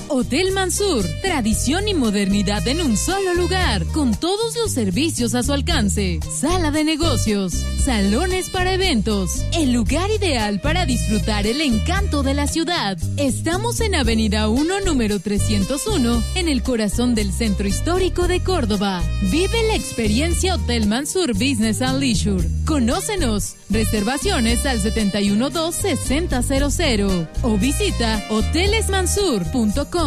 Hotel Mansur, tradición y modernidad en un solo lugar, con todos los servicios a su alcance. Sala de negocios, salones para eventos, el lugar ideal para disfrutar el encanto de la ciudad. Estamos en Avenida 1, número 301, en el corazón del Centro Histórico de Córdoba. Vive la experiencia Hotel Mansur Business and Leisure. Conócenos. Reservaciones al 712-6000 o visita hotelesmansur.com.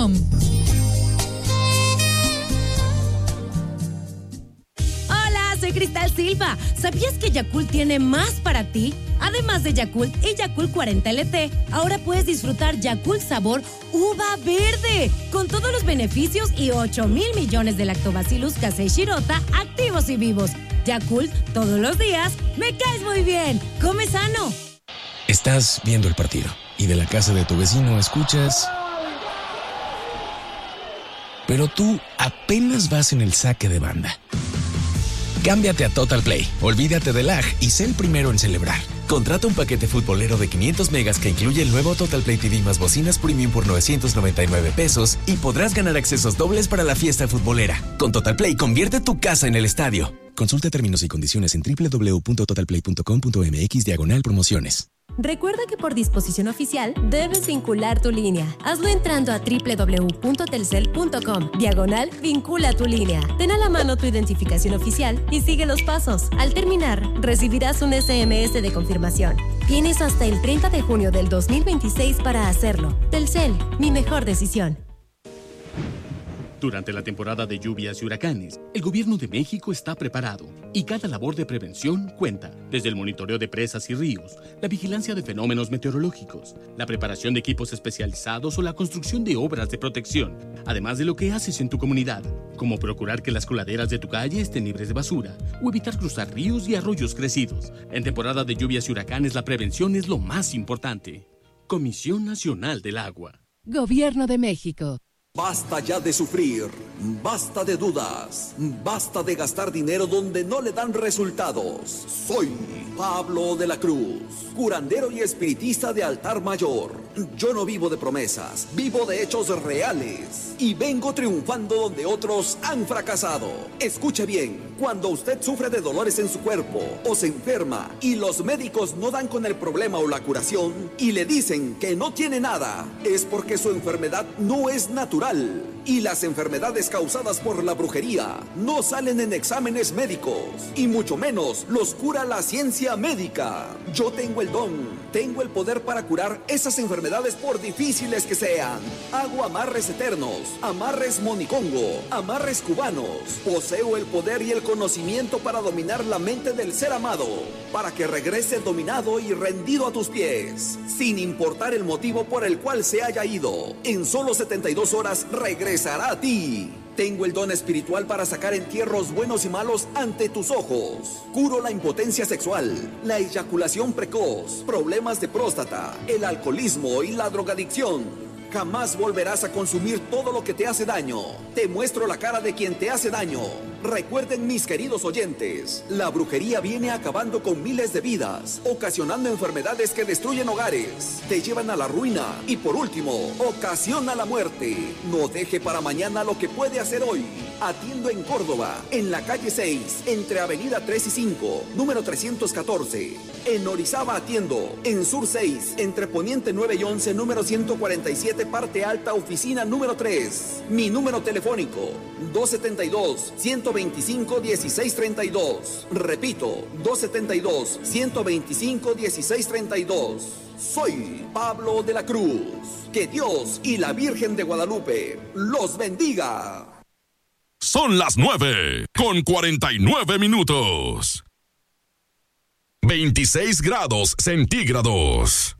Hola, soy Cristal Silva. ¿Sabías que Yakult tiene más para ti? Además de Yakult y Yakult 40 LT, ahora puedes disfrutar Yakult sabor uva verde, con todos los beneficios y 8,000 millones de lactobacillus casei shirota activos y vivos. Yakult, todos los días, me caes muy bien. Come sano. Estás viendo el partido y de la casa de tu vecino escuchas... Pero tú apenas vas en el saque de banda. Cámbiate a Total Play, olvídate del lag y sé el primero en celebrar. Contrata un paquete futbolero de 500 megas que incluye el nuevo Total Play TV más bocinas premium por $999 y podrás ganar accesos dobles para la fiesta futbolera. Con Total Play, convierte tu casa en el estadio. Consulta términos y condiciones en www.totalplay.com.mx/promociones. Recuerda que por disposición oficial debes vincular tu línea. Hazlo entrando a www.telcel.com/vincula tu línea. Ten a la mano tu identificación oficial y sigue los pasos. Al terminar, recibirás un SMS de confirmación. Tienes hasta el 30 de junio del 2026 para hacerlo. Telcel, mi mejor decisión. Durante la temporada de lluvias y huracanes, el Gobierno de México está preparado y cada labor de prevención cuenta. Desde el monitoreo de presas y ríos, la vigilancia de fenómenos meteorológicos, la preparación de equipos especializados o la construcción de obras de protección, además de lo que haces en tu comunidad, como procurar que las coladeras de tu calle estén libres de basura o evitar cruzar ríos y arroyos crecidos. En temporada de lluvias y huracanes, la prevención es lo más importante. Comisión Nacional del Agua. Gobierno de México. Basta ya de sufrir, basta de dudas, basta de gastar dinero donde no le dan resultados. Soy Pablo de la Cruz, curandero y espiritista de altar mayor. Yo no vivo de promesas, vivo de hechos reales y vengo triunfando donde otros han fracasado. Escuche bien, cuando usted sufre de dolores en su cuerpo o se enferma y los médicos no dan con el problema o la curación y le dicen que no tiene nada, es porque su enfermedad no es natural. Y las enfermedades causadas por la brujería no salen en exámenes médicos y mucho menos los cura la ciencia médica. Yo tengo el don, tengo el poder para curar esas enfermedades por difíciles que sean. Hago amarres eternos, amarres monicongo, amarres cubanos. Poseo el poder y el conocimiento para dominar la mente del ser amado, para que regrese dominado y rendido a tus pies, sin importar el motivo por el cual se haya ido. En solo 72 horas regresará a ti. Tengo el don espiritual para sacar entierros buenos y malos ante tus ojos. Curo la impotencia sexual, la eyaculación precoz, problemas de próstata, el alcoholismo y la drogadicción. Jamás volverás a consumir todo lo que te hace daño. Te muestro la cara de quien te hace daño. Recuerden, mis queridos oyentes, la brujería viene acabando con miles de vidas, ocasionando enfermedades que destruyen hogares, te llevan a la ruina y, por último, ocasiona la muerte. No deje para mañana lo que puede hacer hoy. Atiendo en Córdoba, en la calle 6, entre Avenida 3 y 5, número 314. En Orizaba atiendo, en Sur 6, entre Poniente 9 y 11, número 147, parte alta, oficina número 3. Mi número telefónico, 272-125-1632. Repito, 272-125-1632. Soy Pablo de la Cruz. Que Dios y la Virgen de Guadalupe los bendiga. Son las 9:49. 26 grados centígrados.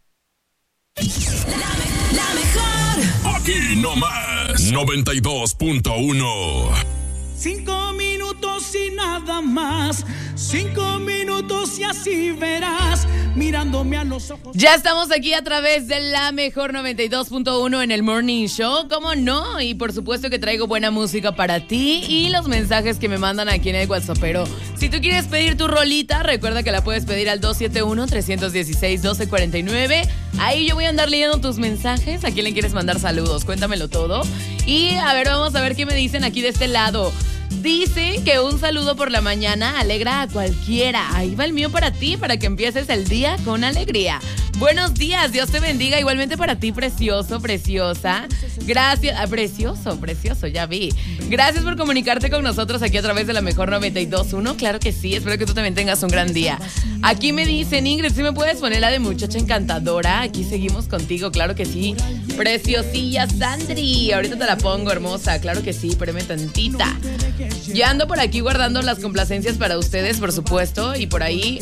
La mejor. Aquí nomás, 92.1. 5 minutos y nada más. 5 minutos y así verás, mirándome a los ojos. Ya estamos aquí a través de la mejor 92.1 en el Morning Show, ¿cómo no? Y por supuesto que traigo buena música para ti y los mensajes que me mandan aquí en el WhatsApp. Pero si tú quieres pedir tu rolita, recuerda que la puedes pedir al 271-316-1249. Ahí yo voy a andar leyendo tus mensajes. ¿A quién le quieres mandar saludos? Cuéntamelo todo. Y a ver, vamos a ver qué me dicen aquí de este lado. Dice que un saludo por la mañana alegra a cualquiera. Ahí va el mío para ti, para que empieces el día con alegría. Buenos días, Dios te bendiga. Igualmente para ti, precioso, preciosa. Gracias, precioso, ya vi. Gracias por comunicarte con nosotros aquí a través de la mejor 92.1. Claro que sí, espero que tú también tengas un gran día. Aquí me dicen, Ingrid, ¿sí me puedes poner la de muchacha encantadora? Aquí seguimos contigo, claro que sí. Preciosilla Sandri, ahorita te la pongo, hermosa. Claro que sí, espérame tantita. Ya ando por aquí guardando las complacencias para ustedes, por supuesto. Y por ahí,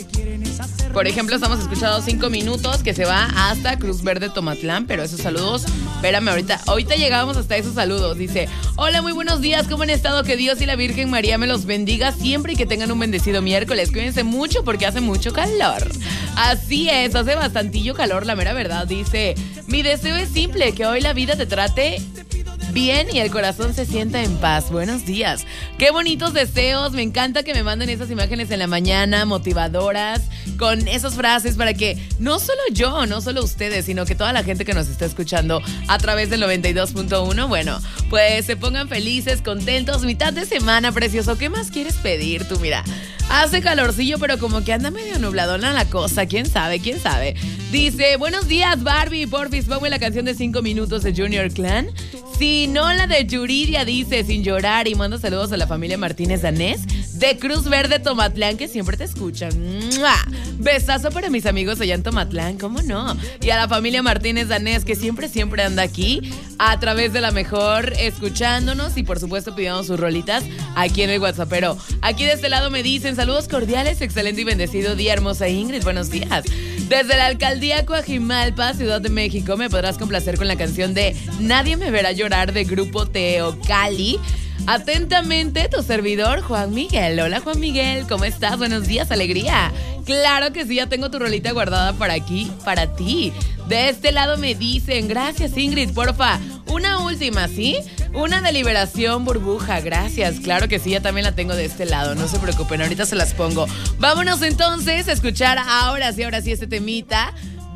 por ejemplo, estamos escuchando 5 minutos que se va hasta Cruz Verde, Tomatlán. Pero esos saludos, espérame, ahorita llegamos hasta esos saludos. Dice, hola, muy buenos días, ¿cómo han estado? Que Dios y la Virgen María me los bendiga siempre y que tengan un bendecido miércoles. Cuídense mucho porque hace mucho calor. Así es, hace bastantillo calor, la mera verdad. Dice, mi deseo es simple, que hoy la vida te trate bien y el corazón se sienta en paz. Buenos días. Qué bonitos deseos. Me encanta que me manden esas imágenes en la mañana, motivadoras, con esas frases para que no solo yo, no solo ustedes, sino que toda la gente que nos está escuchando a través del 92.1, bueno, pues se pongan felices, contentos. Mitad de semana, precioso. ¿Qué más quieres pedir tú? Mira, hace calorcillo, pero como que anda medio nubladona la cosa. ¿Quién sabe? ¿Quién sabe? Dice, buenos días, Barbie. Porfis, ponme la canción de 5 minutos de Junior Clan. Si no, la de Yuridia, dice, sin llorar. Y manda saludos a la familia Martínez Danés de Cruz Verde, Tomatlán, que siempre te escuchan. ¡Mua! Besazo para mis amigos allá en Tomatlán, ¿cómo no? Y a la familia Martínez Danés, que siempre anda aquí a través de la mejor, escuchándonos y por supuesto pidiendo sus rolitas aquí en el WhatsApp. Pero aquí de este lado me dicen, saludos cordiales, excelente y bendecido día, hermosa Ingrid, buenos días. Desde la alcaldía Coajimalpa, Ciudad de México, me podrás complacer con la canción de Nadie me verá llorar de Grupo Teocali. Atentamente, tu servidor, Juan Miguel. Hola, Juan Miguel, ¿cómo estás? Buenos días, alegría. Claro que sí, ya tengo tu rolita guardada para aquí, para ti. De este lado me dicen, gracias Ingrid, porfa, una última, ¿sí? Una de Liberación Burbuja, gracias. Claro que sí, ya también la tengo de este lado, no se preocupen, ahorita se las pongo. Vámonos entonces a escuchar ahora sí, este temita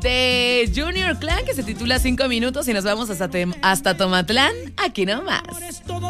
de Junior Clan que se titula 5 minutos y nos vamos hasta Tomatlán, aquí nomás.